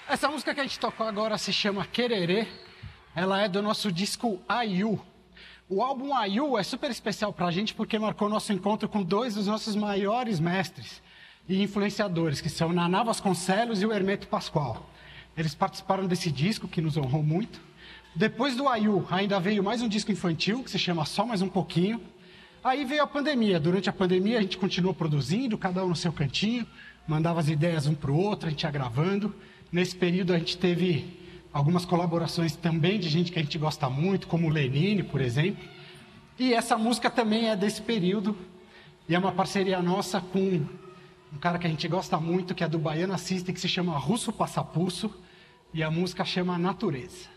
Essa música que a gente tocou agora se chama Quererê. Ela é do nosso disco Aiu. O álbum Aiu é super especial pra gente porque marcou nosso encontro com dois dos nossos maiores mestres e influenciadores, que são Naná Vasconcelos e o Hermeto Pascoal. Eles participaram desse disco, que nos honrou muito. Depois do Aiu, ainda veio mais um disco infantil, que se chama Só Mais Um Pouquinho. Aí veio a pandemia. Durante a pandemia, a gente continuou produzindo, cada um no seu cantinho, mandava as ideias um para o outro, a gente ia gravando. Nesse período, a gente teve algumas colaborações também de gente que a gente gosta muito, como o Lenine, por exemplo. E essa música também é desse período, e é uma parceria nossa com um cara que a gente gosta muito, que é do Baiana System, que se chama Russo Passapulso, e a música chama Natureza.